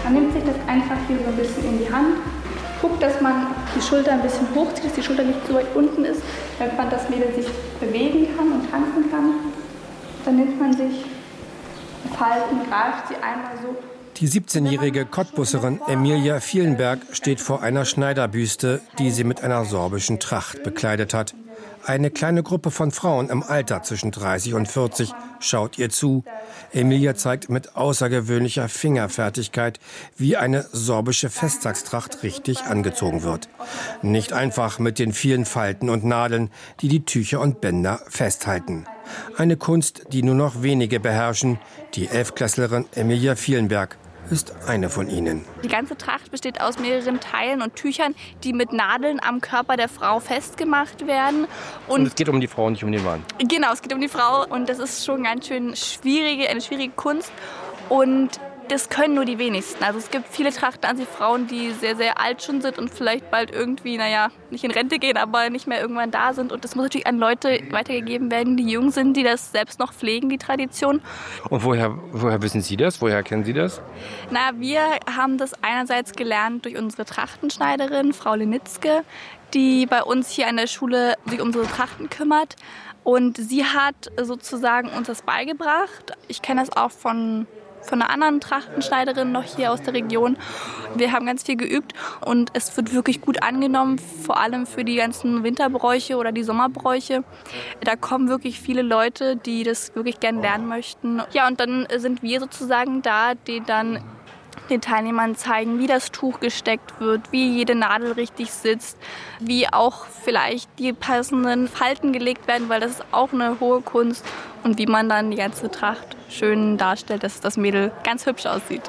Man nimmt sich das einfach hier so ein bisschen in die Hand, guckt, dass man die Schulter ein bisschen hochzieht, dass die Schulter nicht zu weit unten ist, damit man das Mädel sich bewegen kann und tanzen kann. Dann nimmt man sich Falten, greift sie einmal so. Die 17-jährige Cottbusserin Emilia Fielenberg steht vor einer Schneiderbüste, die sie mit einer sorbischen Tracht bekleidet hat. Eine kleine Gruppe von Frauen im Alter zwischen 30 und 40 schaut ihr zu. Emilia zeigt mit außergewöhnlicher Fingerfertigkeit, wie eine sorbische Festtagstracht richtig angezogen wird. Nicht einfach mit den vielen Falten und Nadeln, die die Tücher und Bänder festhalten. Eine Kunst, die nur noch wenige beherrschen. Die 11-Klässlerin Emilia Fielenberg ist eine von ihnen. Die ganze Tracht besteht aus mehreren Teilen und Tüchern, die mit Nadeln am Körper der Frau festgemacht werden. Und es geht um die Frau, nicht um den Mann. Genau, es geht um die Frau und das ist schon ganz schön eine schwierige Kunst. Und das können nur die wenigsten. Also es gibt viele Trachtenanziehfrauen, die sehr, sehr alt schon sind und vielleicht bald irgendwie, nicht in Rente gehen, aber nicht mehr irgendwann da sind. Und das muss natürlich an Leute weitergegeben werden, die jung sind, die das selbst noch pflegen, die Tradition. Und woher wissen Sie das? Woher kennen Sie das? Wir haben das einerseits gelernt durch unsere Trachtenschneiderin, Frau Lenitzke, die bei uns hier an der Schule sich um unsere Trachten kümmert. Und sie hat sozusagen uns das beigebracht. Ich kenne das auch von einer anderen Trachtenschneiderin noch hier aus der Region. Wir haben ganz viel geübt und es wird wirklich gut angenommen, vor allem für die ganzen Winterbräuche oder die Sommerbräuche. Da kommen wirklich viele Leute, die das wirklich gerne lernen möchten. Ja, und dann sind wir sozusagen da, die dann den Teilnehmern zeigen, wie das Tuch gesteckt wird, wie jede Nadel richtig sitzt, wie auch vielleicht die passenden Falten gelegt werden, weil das ist auch eine hohe Kunst und wie man dann die ganze Tracht schön darstellt, dass das Mädel ganz hübsch aussieht.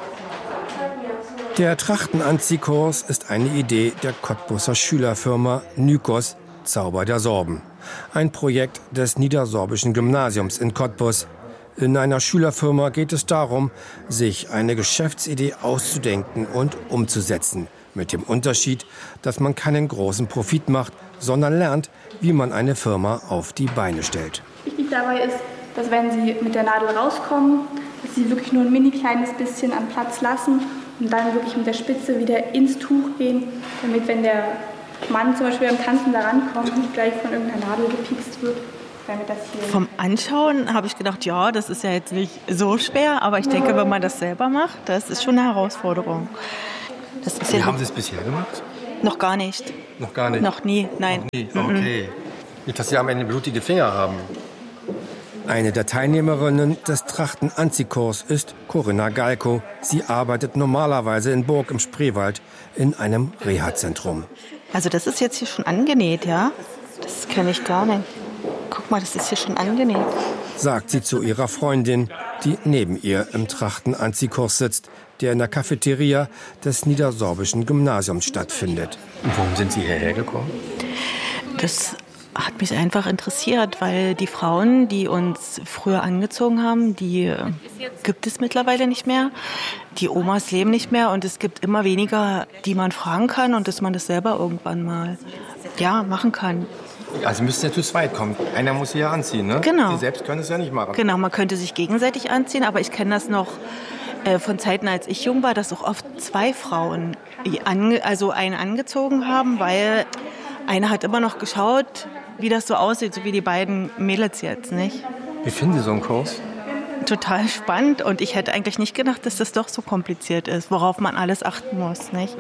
Der Trachtenanziehkurs ist eine Idee der Cottbuser Schülerfirma Nykos Zauber der Sorben. Ein Projekt des Niedersorbischen Gymnasiums in Cottbus. In einer Schülerfirma geht es darum, sich eine Geschäftsidee auszudenken und umzusetzen. Mit dem Unterschied, dass man keinen großen Profit macht, sondern lernt, wie man eine Firma auf die Beine stellt. Wichtig dabei ist, dass wenn Sie mit der Nadel rauskommen, dass Sie wirklich nur ein mini kleines bisschen an Platz lassen und dann wirklich mit der Spitze wieder ins Tuch gehen, damit, wenn der Mann zum Beispiel beim Tanzen da rankommt, nicht gleich von irgendeiner Nadel gepikst wird. Vom Anschauen habe ich gedacht, ja, das ist ja jetzt nicht so schwer, aber ich denke, wenn man das selber macht, das ist schon eine Herausforderung. Wie haben Sie es bisher gemacht? Noch gar nicht. Noch gar nicht? Noch nie, nein. Noch nie? Okay. Nicht, dass Sie am Ende blutige Finger haben. Eine der Teilnehmerinnen des Trachtenanziehkurs ist Corinna Galko. Sie arbeitet normalerweise in Burg im Spreewald in einem Reha-Zentrum. Also das ist jetzt hier schon angenäht, ja? Das kenne ich gar nicht. Guck mal, das ist hier schon angenäht. Sagt sie zu ihrer Freundin, die neben ihr im Trachtenanziehkurs sitzt, der in der Cafeteria des Niedersorbischen Gymnasiums stattfindet. Und warum sind Sie hierher gekommen? Das hat mich einfach interessiert, weil die Frauen, die uns früher angezogen haben, die gibt es mittlerweile nicht mehr. Die Omas leben nicht mehr und es gibt immer weniger, die man fragen kann und dass man das selber irgendwann mal machen kann. Also müssten ja zu zweit kommen. Einer muss sie ja anziehen, ne? Genau. Sie selbst können es ja nicht machen. Genau, man könnte sich gegenseitig anziehen, aber ich kenne das noch von Zeiten, als ich jung war, dass auch oft zwei Frauen einen angezogen haben, weil eine hat immer noch geschaut, wie das so aussieht, so wie die beiden Mädels jetzt, nicht? Wie finden Sie so einen Kurs? Total spannend und ich hätte eigentlich nicht gedacht, dass das doch so kompliziert ist, worauf man alles achten muss, nicht?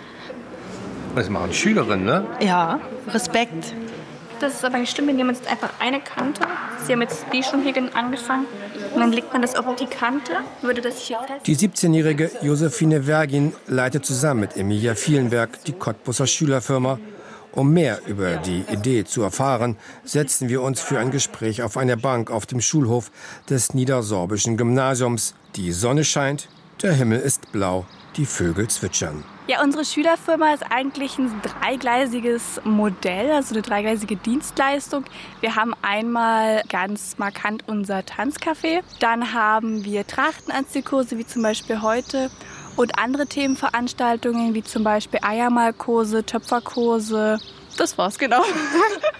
Das machen Schülerinnen, ne? Ja, Respekt. Das ist aber nicht schlimm, wir nehmen jetzt einfach eine Kante. Sie haben jetzt die schon hier angefangen. Und dann legt man das auf die Kante, würde das hier fest. Die 17-jährige Josephine Vergin leitet zusammen mit Emilia Fielenberg die Cottbuser Schülerfirma. Um mehr über die Idee zu erfahren, setzen wir uns für ein Gespräch auf eine Bank auf dem Schulhof des Niedersorbischen Gymnasiums. Die Sonne scheint, der Himmel ist blau, die Vögel zwitschern. Ja, unsere Schülerfirma ist eigentlich ein dreigleisiges Modell, also eine dreigleisige Dienstleistung. Wir haben einmal ganz markant unser Tanzcafé, dann haben wir Trachtenanziehkurse, wie zum Beispiel heute, und andere Themenveranstaltungen, wie zum Beispiel Eiermalkurse, Töpferkurse. Das war's, genau.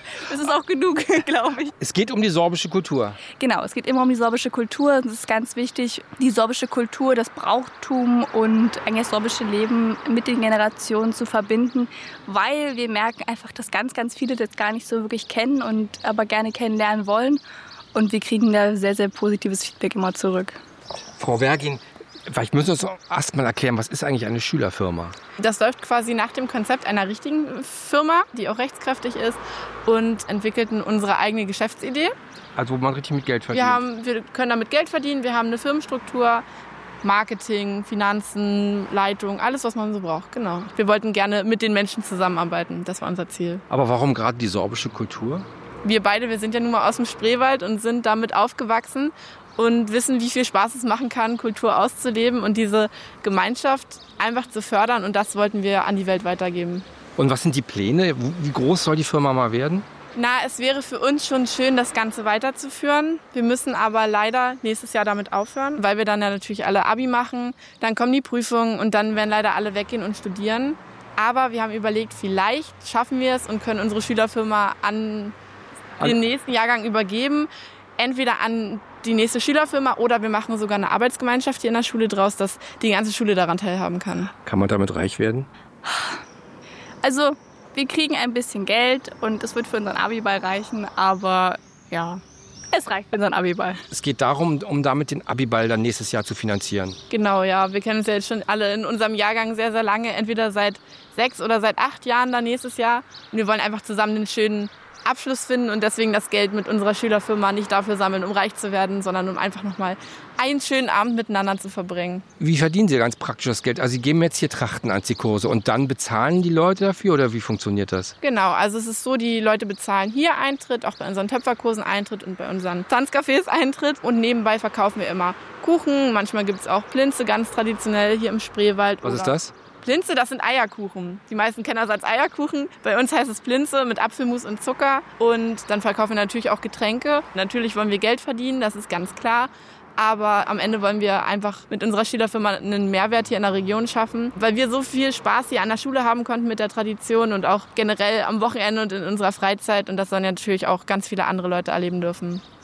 Das ist auch genug, glaube ich. Es geht um die sorbische Kultur. Genau, es geht immer um die sorbische Kultur. Das ist ganz wichtig, die sorbische Kultur, das Brauchtum und eigentlich das sorbische Leben mit den Generationen zu verbinden, weil wir merken einfach, dass ganz, ganz viele das gar nicht so wirklich kennen und aber gerne kennenlernen wollen. Und wir kriegen da sehr, sehr positives Feedback immer zurück. Frau Vergin, vielleicht müssen Sie uns erst mal erklären, was ist eigentlich eine Schülerfirma? Das läuft quasi nach dem Konzept einer richtigen Firma, die auch rechtskräftig ist, und entwickelten unsere eigene Geschäftsidee. Also wo man richtig mit Geld verdient? Wir können damit Geld verdienen, wir haben eine Firmenstruktur, Marketing, Finanzen, Leitung, alles, was man so braucht. Genau. Wir wollten gerne mit den Menschen zusammenarbeiten, das war unser Ziel. Aber warum gerade die sorbische Kultur? Wir sind ja nun mal aus dem Spreewald und sind damit aufgewachsen und wissen, wie viel Spaß es machen kann, Kultur auszuleben und diese Gemeinschaft einfach zu fördern. Und das wollten wir an die Welt weitergeben. Und was sind die Pläne? Wie groß soll die Firma mal werden? Es wäre für uns schon schön, das Ganze weiterzuführen. Wir müssen aber leider nächstes Jahr damit aufhören, weil wir dann ja natürlich alle Abi machen. Dann kommen die Prüfungen und dann werden leider alle weggehen und studieren. Aber wir haben überlegt, vielleicht schaffen wir es und können unsere Schülerfirma an den nächsten Jahrgang übergeben. Entweder an die nächste Schülerfirma oder wir machen sogar eine Arbeitsgemeinschaft hier in der Schule draus, dass die ganze Schule daran teilhaben kann. Kann man damit reich werden? Also, wir kriegen ein bisschen Geld und es wird für unseren Abiball reichen, aber ja, es reicht für unseren Abiball. Es geht darum, um damit den Abiball dann nächstes Jahr zu finanzieren. Genau, ja. Wir kennen uns ja jetzt schon alle in unserem Jahrgang sehr, sehr lange, entweder seit 6 oder seit 8 Jahren dann nächstes Jahr. Und wir wollen einfach zusammen den schönen Abschluss finden und deswegen das Geld mit unserer Schülerfirma nicht dafür sammeln, um reich zu werden, sondern um einfach nochmal einen schönen Abend miteinander zu verbringen. Wie verdienen Sie ganz praktisch das Geld? Also Sie geben jetzt hier Trachtenanziehkurse und dann bezahlen die Leute dafür oder wie funktioniert das? Genau, also es ist so, die Leute bezahlen hier Eintritt, auch bei unseren Töpferkursen Eintritt und bei unseren Tanzcafés Eintritt und nebenbei verkaufen wir immer Kuchen, manchmal gibt es auch Plinze, ganz traditionell hier im Spreewald. Was ist das? Plinze, das sind Eierkuchen. Die meisten kennen das als Eierkuchen. Bei uns heißt es Plinze mit Apfelmus und Zucker. Und dann verkaufen wir natürlich auch Getränke. Natürlich wollen wir Geld verdienen, das ist ganz klar. Aber am Ende wollen wir einfach mit unserer Schülerfirma einen Mehrwert hier in der Region schaffen, weil wir so viel Spaß hier an der Schule haben konnten mit der Tradition und auch generell am Wochenende und in unserer Freizeit. Und das sollen ja natürlich auch ganz viele andere Leute erleben dürfen.